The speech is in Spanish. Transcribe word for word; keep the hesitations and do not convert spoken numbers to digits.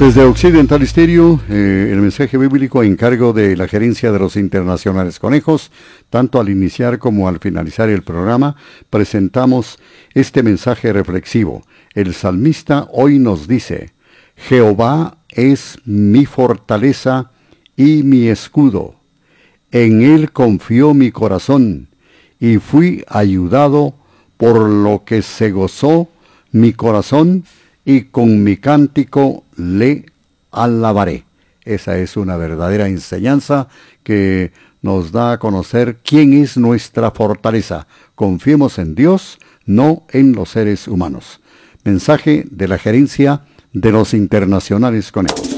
Desde Occidental Estéreo, eh, el mensaje bíblico a encargo de la gerencia de los Internacionales Conejos, tanto al iniciar como al finalizar el programa, presentamos este mensaje reflexivo. El salmista hoy nos dice: Jehová es mi fortaleza y mi escudo. En él confió mi corazón, y fui ayudado, por lo que se gozó mi corazón, y con mi cántico le alabaré. Esa es una verdadera enseñanza que nos da a conocer quién es nuestra fortaleza. Confiemos en Dios, no en los seres humanos. Mensaje de la gerencia de los Internacionales Conejos.